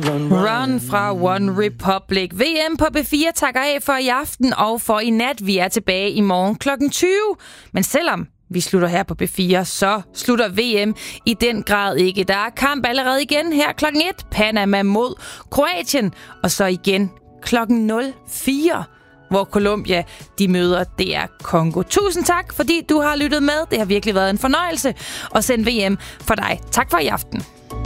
Run fra One Republic. VM på B4 takker af for i aften og for i nat. Vi er tilbage i morgen kl. 20. Men selvom vi slutter her på B4, så slutter VM i den grad ikke. Der er kamp allerede igen her kl. 1. Panama mod Kroatien. Og så igen kl. 04, hvor Colombia de møder DR Congo. Tusind tak, fordi du har lyttet med. Det har virkelig været en fornøjelse at sende VM for dig. Tak for i aften.